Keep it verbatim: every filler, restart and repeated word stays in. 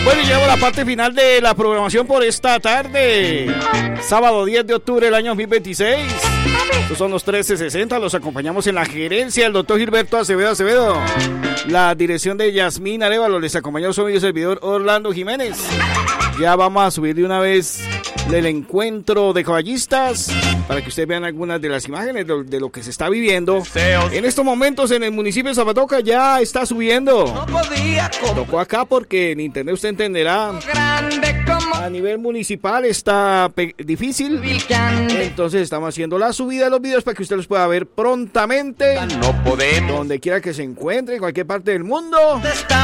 Bueno, y llegamos a la parte final de la programación por esta tarde. Sábado diez de octubre del año dos mil veintiséis. Estos son los trece sesenta. Los acompañamos en la gerencia del doctor Gilberto Acevedo Acevedo. La dirección de Yasmín Arevalo. Les acompañó su amigo y servidor Orlando Jiménez. Ya vamos a subir de una vez el encuentro de caballistas para que ustedes vean algunas de las imágenes de, de lo que se está viviendo. En estos momentos en el municipio de Zapatoca ya está subiendo. Tocó acá porque en internet usted entenderá. A nivel municipal está difícil. Entonces estamos haciendo la subida de los videos para que usted los pueda ver prontamente. No podemos. Donde quiera que se encuentre, en cualquier parte del mundo.